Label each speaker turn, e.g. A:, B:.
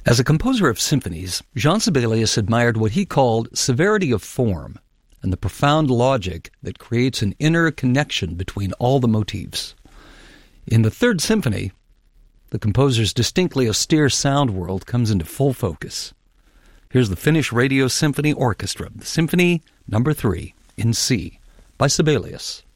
A: As a composer of symphonies, Jean Sibelius admired what he called severity of form and the profound logic that creates an inner connection between all the motifs. In the Third Symphony, the composer's distinctly austere sound world comes into full focus. Here's the Finnish Radio Symphony Orchestra, the Symphony No. 3 in C by Sibelius.